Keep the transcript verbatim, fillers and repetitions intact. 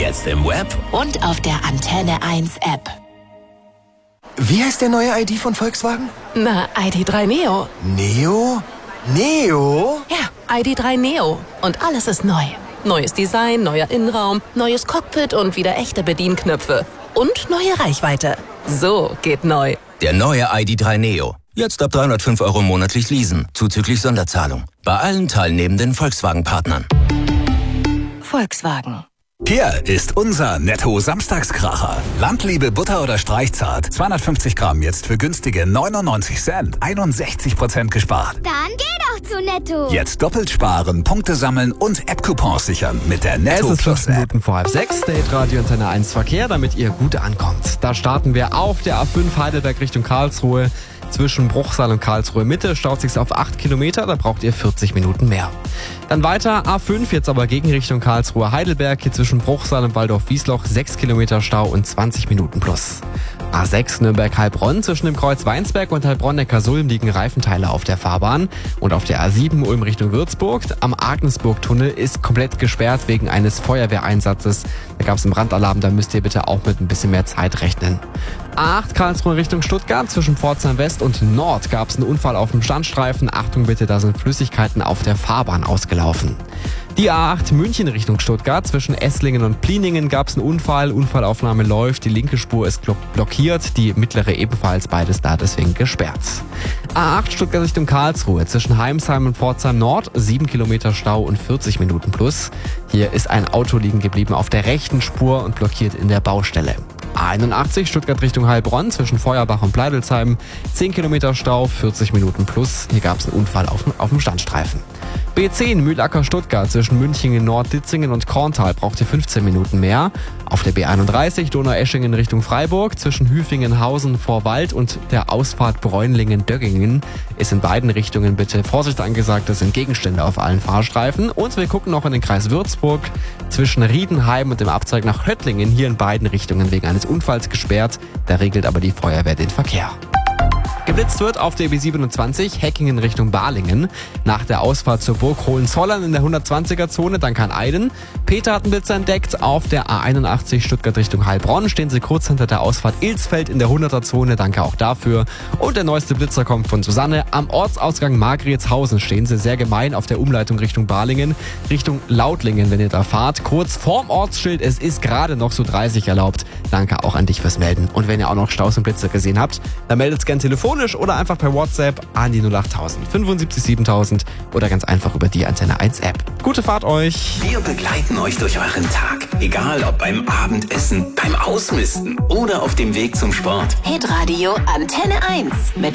Jetzt im Web und auf der Antenne eins App. Wie heißt der neue I D von Volkswagen? Na, I D drei Neo. Neo? Neo? Ja, I D drei Neo. Und alles ist neu. Neues Design, neuer Innenraum, neues Cockpit und wieder echte Bedienknöpfe. Und neue Reichweite. So geht neu. Der neue I D drei Neo. Jetzt ab dreihundertfünf Euro monatlich leasen, zuzüglich Sonderzahlung. Bei allen teilnehmenden Volkswagen-Partnern. Volkswagen. Hier ist unser Netto-Samstagskracher. Landliebe Butter oder Streichzart. zweihundertfünfzig Gramm jetzt für günstige neunundneunzig Cent. einundsechzig Prozent gespart. Dann geh doch zu Netto. Jetzt doppelt sparen, Punkte sammeln und App-Coupons sichern mit der Netto Es ist Plus fünf App. Minuten vor halb sechs, Date Radio Antenne eins Verkehr, damit ihr gut ankommt. Da starten wir auf der A fünf Heidelberg Richtung Karlsruhe. Zwischen Bruchsal und Karlsruhe Mitte staut sich's auf acht Kilometer, da braucht ihr vierzig Minuten mehr. Dann weiter A fünf, jetzt aber gegen Richtung Karlsruhe Heidelberg, hier zwischen Bruchsal und Waldorf-Wiesloch sechs Kilometer Stau und zwanzig Minuten plus. A sechs Nürnberg-Heilbronn, zwischen dem Kreuz Weinsberg und Heilbronn-Neckarsulm liegen Reifenteile auf der Fahrbahn. Und auf der A sieben Ulm Richtung Würzburg am Agnesburg-Tunnel ist komplett gesperrt wegen eines Feuerwehreinsatzes. Da gab es einen Brandalarm, da müsst ihr bitte auch mit ein bisschen mehr Zeit rechnen. A acht Karlsruhe Richtung Stuttgart, zwischen Pforzheim West und Nord gab es einen Unfall auf dem Standstreifen. Achtung bitte, da sind Flüssigkeiten auf der Fahrbahn ausgelaufen. Die A acht München Richtung Stuttgart, zwischen Esslingen und Pliningen gab es einen Unfall. Unfallaufnahme läuft, die linke Spur ist blockiert, die mittlere ebenfalls, beides da deswegen gesperrt. A acht Stuttgart Richtung Karlsruhe, zwischen Heimsheim und Pforzheim Nord, sieben Kilometer Stau und vierzig Minuten plus. Hier ist ein Auto liegen geblieben auf der rechten Spur und blockiert in der Baustelle. A einundachtzig Stuttgart Richtung Heilbronn, zwischen Feuerbach und Pleidelsheim, zehn Kilometer Stau, vierzig Minuten plus. Hier gab es einen Unfall auf, auf dem Standstreifen. B zehn Mühlacker Stuttgart, zwischen Münchingen Nord, Ditzingen und Korntal braucht ihr fünfzehn Minuten mehr. Auf der B einunddreißig Donaueschingen Richtung Freiburg, zwischen Hüfingen-Hausen vor Wald und der Ausfahrt Bräunlingen-Döggingen ist in beiden Richtungen bitte Vorsicht angesagt, das sind Gegenstände auf allen Fahrstreifen. Und wir gucken noch in den Kreis Würzburg, zwischen Riedenheim und dem Abzweig nach Höttlingen, hier in beiden Richtungen wegen eines Unfalls gesperrt. Da regelt aber die Feuerwehr den Verkehr. Geblitzt wird auf der B siebenundzwanzig Heckingen Richtung Balingen. Nach der Ausfahrt zur Burg Hohenzollern in der hundertzwanziger Zone Dankern-Eiden. Peter hat einen Blitzer entdeckt. Auf der A einundachtzig Stuttgart Richtung Heilbronn stehen sie kurz hinter der Ausfahrt Ilsfeld in der hunderter Zone. Danke auch dafür. Und der neueste Blitzer kommt von Susanne. Am Ortsausgang Margretshausen stehen sie sehr gemein auf der Umleitung Richtung Balingen. Richtung Lautlingen, wenn ihr da fahrt. Kurz vorm Ortsschild. Es ist gerade noch so dreißig erlaubt. Danke auch an dich fürs Melden. Und wenn ihr auch noch Staus und Blitzer gesehen habt, dann meldet es gern telefonisch oder einfach per WhatsApp an die null achttausend fünfundsiebzig siebentausend oder ganz einfach über die Antenne eins App. Gute Fahrt euch! Wir begleiten euch durch euren Tag. Egal ob beim Abendessen, beim Ausmisten oder auf dem Weg zum Sport. Hitradio Antenne eins mit